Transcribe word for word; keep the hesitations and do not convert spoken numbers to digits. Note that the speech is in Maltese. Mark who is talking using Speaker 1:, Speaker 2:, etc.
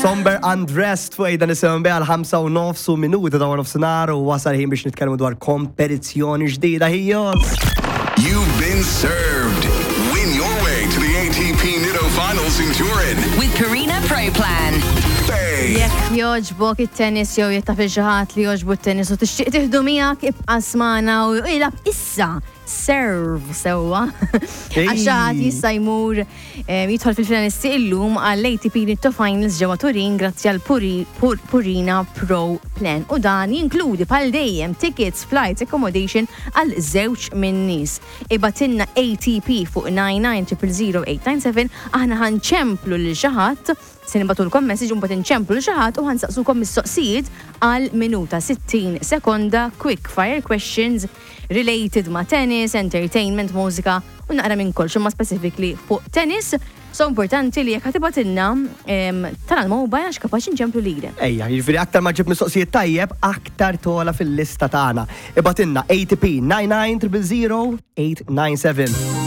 Speaker 1: Somber Undressed fuq ejda nisimgħu biha l-ħamsa u nofs u minuta ta' nofsinhar u wasal ħin biex nitkellmu dwar kompetizzjoni ġdida ħijos.
Speaker 2: You've been served. Win your way to the A T P Nido Finals in Turin
Speaker 3: with Purina Pro Plan.
Speaker 4: Jekk joġbok it-tennis jew jittaf il-ġaħat li joġbu it-tennis u tixtieq tieħdu miegħek ibqa' smana u ilab issa serve sewwa. Għax jista' jmur jidħol fil-finalisti illum għall-A T P Nido Finals ġewwa Turin grazzi għal Purina Pro Plan. U dan jinkludi bħal dejjem tickets, flights, accommodation għal żewġ minn nies. Ibatilna A T P fuq nine nine zero zero zero eight nine seven aħna ħanċemplu lil xi ħadd se nibatulkom message u mbagħad inċemplu lil xi ħadd u ħansaqsukom mistoqsijiet għal minuta sittin sekonda quick fire questions related ma' tennis, entertainment, mużika u naqra minn kolx ma' specifically fuq tennis. So importanti li jekk ħatibatilna tal-mobile għax kapaċi nċemplu lilek.
Speaker 1: Ejja, jiġifieri aktar ma ġib mistoqsijiet tajjeb, aktar tola fil-lista tagħna. Ibatilna A T P nine nine zero zero zero eight nine seven.